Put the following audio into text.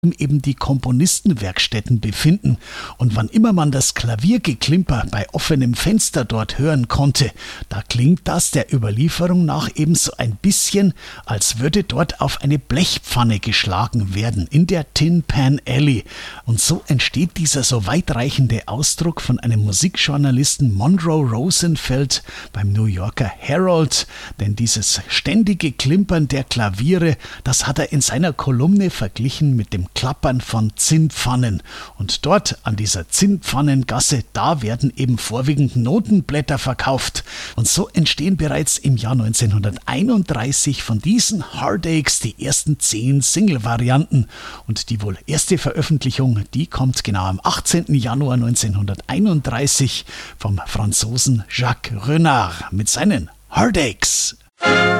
eben die Komponistenwerkstätten befinden. Und wann immer man das Klaviergeklimper bei offenem Fenster dort hören konnte, da klingt das der Überlieferung nach eben so ein bisschen, als würde dort auf eine Blechpfanne geschlagen werden, in der Tin Pan Alley. Und so entsteht dieser so weitreichende Ausdruck von einem Musikjournalisten Monroe Rosenfeld beim New Yorker Herald. Denn dieses ständige Klimpern der Klaviere, das hat er in seiner Kolumne verglichen mit dem Klappern von Zinnpfannen. Und dort an dieser Zinnpfannengasse, da werden eben vorwiegend Notenblätter verkauft. Und so entstehen bereits im Jahr 1931 von diesen Heartaches die ersten 10 Single-Varianten. Und die wohl erste Veröffentlichung, die kommt genau am 18. Januar 1931 vom Franzosen Jacques Renard mit seinen Heartaches.